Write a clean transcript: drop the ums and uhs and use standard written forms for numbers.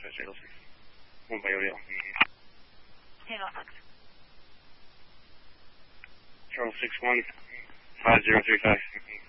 1 by Odell. Hang on. Charles 61 5035.